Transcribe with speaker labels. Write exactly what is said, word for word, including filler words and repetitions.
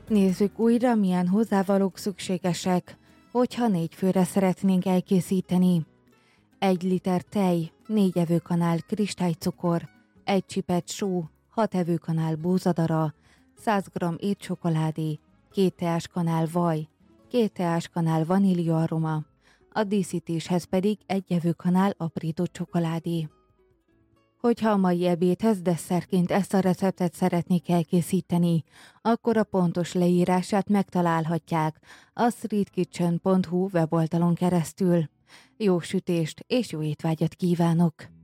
Speaker 1: Nézzük újra, milyen hozzávalók szükségesek, hogyha négy főre szeretnénk elkészíteni. Egy liter tej, négy evőkanál kristálycukor, egy csipet só, hat evőkanál búzadara, száz gramm étcsokoládé, két teáskanál vaj, két teáskanál vaníliaaroma, a díszítéshez pedig egy evőkanál aprított csokoládé. Hogyha a mai ebédhez desszertként ezt a receptet szeretnék elkészíteni, akkor a pontos leírását megtalálhatják a streetkitchen pont hu weboldalon keresztül. Jó sütést és jó étvágyat kívánok!